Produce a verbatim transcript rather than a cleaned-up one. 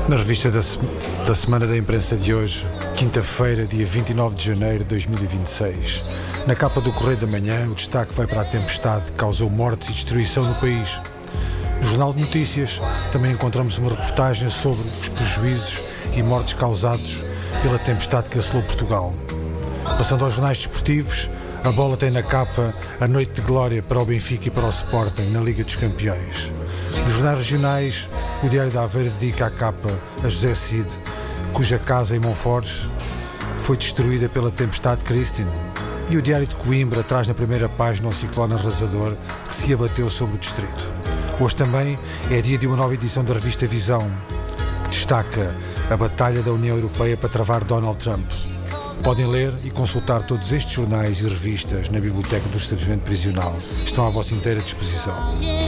Na revista da, se... da Semana da Imprensa de hoje, quinta-feira, dia vinte e nove de janeiro de dois mil e vinte e seis. Na capa do Correio da Manhã, o destaque vai para a tempestade que causou mortes e destruição no país. No Jornal de Notícias, também encontramos uma reportagem sobre os prejuízos e mortes causados pela tempestade que assolou Portugal. Passando aos jornais desportivos, a Bola tem na capa a noite de glória para o Benfica e para o Sporting na Liga dos Campeões. Nos jornais regionais, o Diário da Aveiro dedica a capa a José Cid, cuja casa em Monfores foi destruída pela tempestade Christine. E o Diário de Coimbra traz na primeira página um ciclone arrasador que se abateu sobre o distrito. Hoje também é dia de uma nova edição da revista Visão, que destaca a batalha da União Europeia para travar Donald Trump. Podem ler e consultar todos estes jornais e revistas na biblioteca do estabelecimento prisional. Estão à vossa inteira disposição.